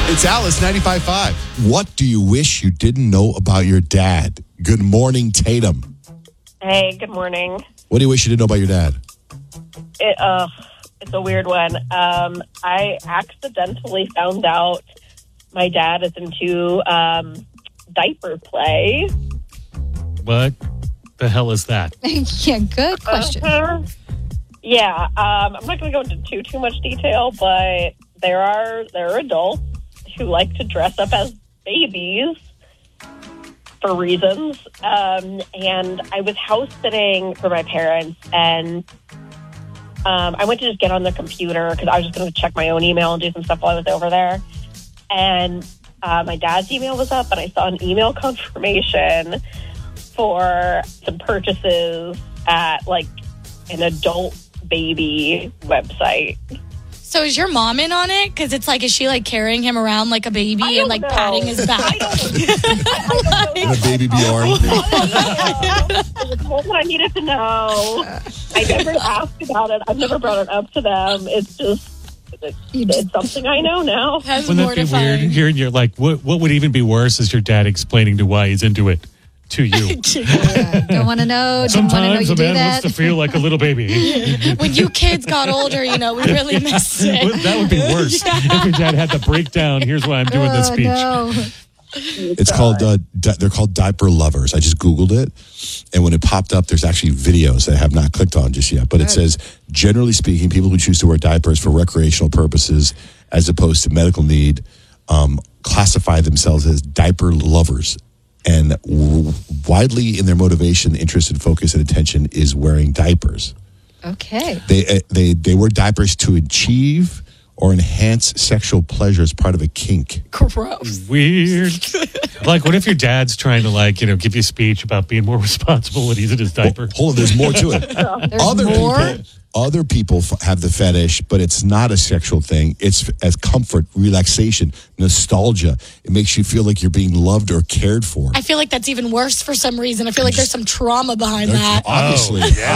It's Alice 95.5. What do you wish you didn't know about your dad? Good morning, Tatum. Hey, good morning. What do you wish you didn't know about your dad? It's a weird one. I accidentally found out my dad is into diaper play. What the hell is that? Yeah, good question. Yeah, I'm not going to go into too much detail, but there are adults who like to dress up as babies for reasons. And I was house sitting for my parents, and I went to just get on the computer because I was just going to check my own email and do some stuff while I was over there. And my dad's email was up, and I saw an email confirmation for some purchases at like an adult baby website. So is your mom in on it? Because it's like, is she like carrying him around like a baby and like patting his back? In a baby Bjorn. It's more than I needed to know. I never asked about it. I've never brought it up to them. It's just, it's something I know now. That's Wouldn't that be weird? Hearing you're like, what would even be worse is your dad explaining to why he's into it to you. Don't want to know. Don't want to know Sometimes you a do man that. wants to feel like a little baby. When you kids got older, we really missed it. That would be worse if your dad had the breakdown. Here's why I'm doing this speech. No. It's called, they're called diaper lovers. I just Googled it. And when it popped up, there's actually videos that I have not clicked on just yet. But it says, generally speaking, people who choose to wear diapers for recreational purposes as opposed to medical need classify themselves as diaper lovers. And widely in their motivation, interest, and focus and attention is wearing diapers. Okay. They wear diapers to achieve or enhance sexual pleasure as part of a kink. Gross. Weird. Like, what if your dad's trying to, give you a speech about being more responsible when he's in his diaper? Hold on, there's more to it. There's Other people have the fetish, but it's not a sexual thing. It's as comfort, relaxation, nostalgia. It makes you feel like you're being loved or cared for. I feel like that's even worse for some reason. I feel like there's some trauma behind that. Obviously. Oh, yeah.